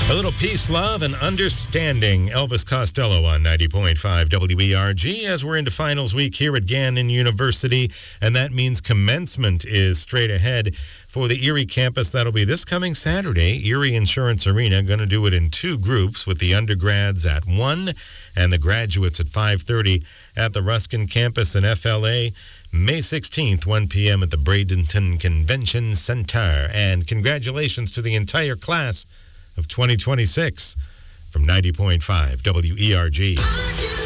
A little peace, love, and understanding. Elvis Costello on 90.5 WERG as we're into finals week here at Gannon University, and that means commencement is straight ahead for the Erie campus. That'll be this coming Saturday. Erie Insurance Arena, going to do it in two groups with the undergrads at 1 and the graduates at 5:30 at the Ruskin campus in FLA. May 16th, 1 p.m. at the Bradenton Convention Center. And congratulations to the entire class of 2026 from 90.5 WERG.